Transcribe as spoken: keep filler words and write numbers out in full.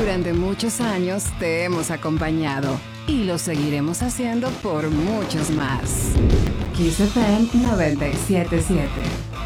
Durante muchos años te hemos acompañado y lo seguiremos haciendo por muchos más. Kiss F M noventa y siete punto siete.